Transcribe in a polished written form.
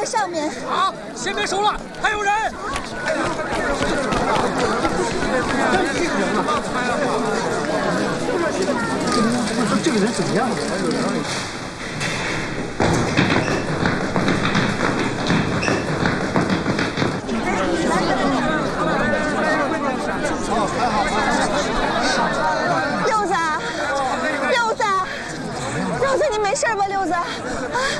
上面。 好，先别收了，还有人。 这个人怎么样？ 六子，你没事吧？六子，啊。